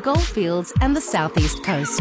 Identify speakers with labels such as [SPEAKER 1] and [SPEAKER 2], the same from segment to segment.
[SPEAKER 1] Goldfields and the southeast coast.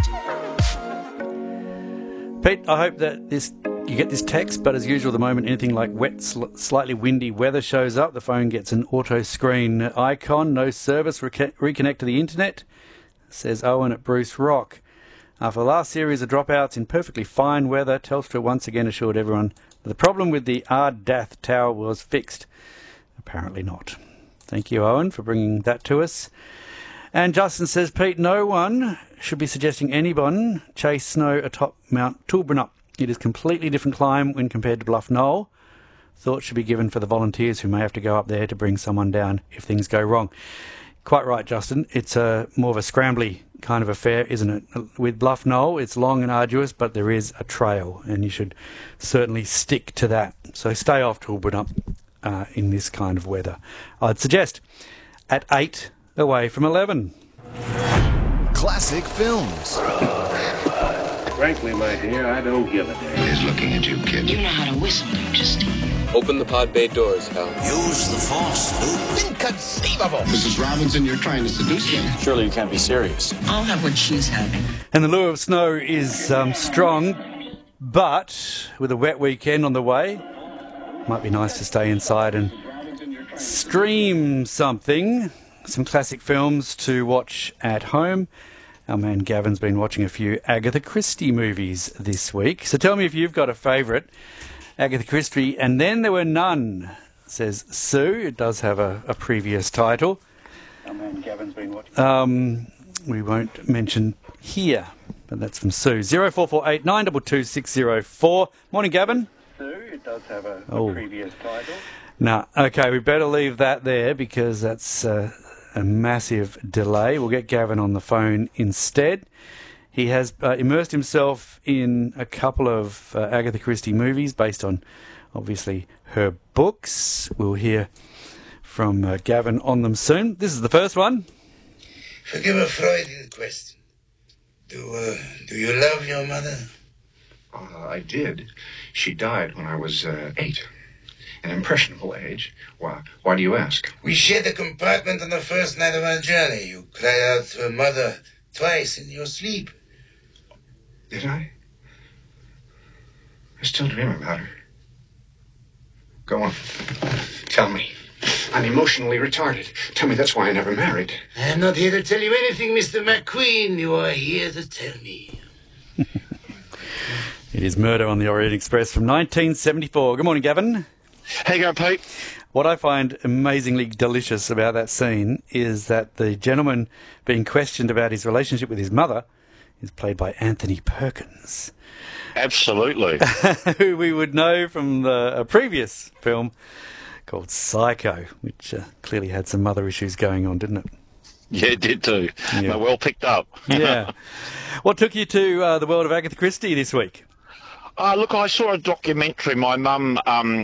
[SPEAKER 2] Pete, I hope that you get this text, but as usual, the moment anything like wet, slightly windy weather shows up, the phone gets an auto screen icon. No service. Reconnect to the internet, says Owen at Bruce Rock. After the last series of dropouts in perfectly fine weather, Telstra once again assured everyone that the problem with the Ardath tower was fixed. Apparently not. Thank you, Owen, for bringing that to us. And Justin says, Pete, no one should be suggesting anyone chase snow atop Mount Toolbrunup. It is a completely different climb when compared to Bluff Knoll. Thought should be given for the volunteers who may have to go up there to bring someone down if things go wrong. Quite right, Justin. It's more of a scrambly kind of affair, isn't it? With Bluff Knoll, it's long and arduous, but there is a trail, and you should certainly stick to that. So stay off Toolbrunup in this kind of weather. I'd suggest at 8 away from 11.
[SPEAKER 3] Classic films.
[SPEAKER 4] Frankly, my dear, I don't give a damn.
[SPEAKER 5] He's looking at you, kid.
[SPEAKER 6] You know how to whistle, don't you, Steve?
[SPEAKER 7] Open the pod bay doors, Hal.
[SPEAKER 8] Use the force, Luke.
[SPEAKER 5] Inconceivable! Mrs. Robinson, you're trying to seduce me.
[SPEAKER 7] Surely you can't be serious.
[SPEAKER 6] I'll have what she's having.
[SPEAKER 2] And the lure of snow is strong, but with a wet weekend on the way, might be nice to stay inside and stream something. Some classic films to watch at home. Our man Gavin's been watching a few Agatha Christie movies this week. So tell me if you've got a favourite Agatha Christie. And Then There Were None, says Sue. It does have a previous title. Our man Gavin's been watching. We won't mention here, but that's from Sue. 0448 922 604. Morning, Gavin. Sue, it does have a previous title. No, okay, we better leave that there because that's a massive delay. We'll get Gavin on the phone instead. He has immersed himself in a couple of Agatha Christie movies based on, obviously, her books. We'll hear from Gavin on them soon. This is the first one.
[SPEAKER 8] Forgive a Freudian question. Do you love your mother?
[SPEAKER 5] I did. She died when I was 8. An impressionable age. Why do you ask?
[SPEAKER 8] We shared a compartment on the first night of our journey. You cried out to her mother twice in your sleep.
[SPEAKER 5] Did I? I still dream about her. Go on. Tell me. I'm emotionally retarded. Tell me that's why I never married.
[SPEAKER 8] I am not here to tell you anything, Mr. McQueen. You are here to tell me.
[SPEAKER 2] It is Murder on the Orient Express from 1974. Good morning, Gavin.
[SPEAKER 9] How you going, Pete?
[SPEAKER 2] What I find amazingly delicious about that scene is that the gentleman being questioned about his relationship with his mother is played by Anthony Perkins.
[SPEAKER 9] Absolutely.
[SPEAKER 2] Who we would know from a previous film called Psycho, which clearly had some mother issues going on, didn't it?
[SPEAKER 9] Yeah, it did too.
[SPEAKER 2] Yeah.
[SPEAKER 9] Well picked up.
[SPEAKER 2] Yeah. What took you to the world of Agatha Christie this week?
[SPEAKER 9] Look, I saw a documentary. My mum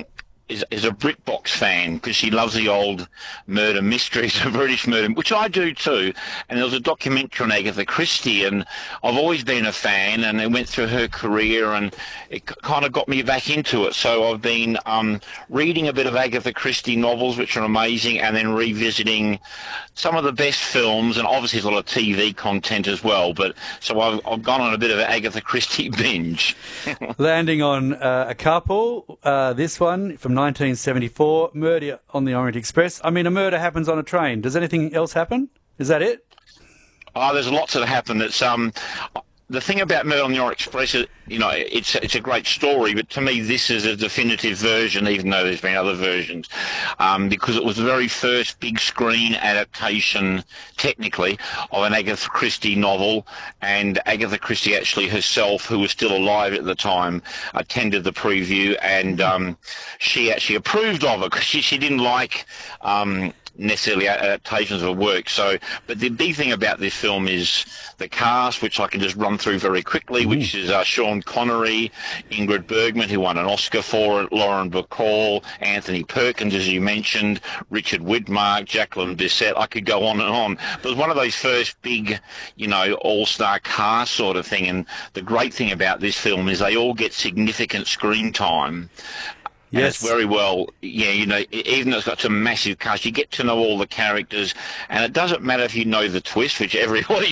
[SPEAKER 9] is a BritBox fan because she loves the old murder mysteries, the British murder, which I do too. And there was a documentary on Agatha Christie, and I've always been a fan, and it went through her career, and it kind of got me back into it. So I've been reading a bit of Agatha Christie novels, which are amazing, and then revisiting some of the best films, and obviously there's a lot of TV content as well. But so I've gone on a bit of an Agatha Christie binge.
[SPEAKER 2] Landing on a couple, this one from 1974, Murder on the Orient Express. I mean, a murder happens on a train. Does anything else happen? Is that it?
[SPEAKER 9] Oh, there's lots that happen. It's the thing about Murder on the Orient Express is, it's a great story, but to me this is a definitive version, even though there's been other versions, because it was the very first big screen adaptation, technically, of an Agatha Christie novel, and Agatha Christie actually herself, who was still alive at the time, attended the preview, and she actually approved of it, because she didn't like necessarily adaptations of work. So, but the big thing about this film is the cast, which I can just run through very quickly, which is Sean Connery, Ingrid Bergman, who won an Oscar for it, Lauren Bacall, Anthony Perkins, as you mentioned, Richard Widmark, Jacqueline Bisset. I could go on and on. But it was one of those first big, all-star cast sort of thing. And the great thing about this film is they all get significant screen time. And
[SPEAKER 2] Yes.
[SPEAKER 9] it's very well, even though it's got some massive cast, you get to know all the characters, and it doesn't matter if you know the twist, which everybody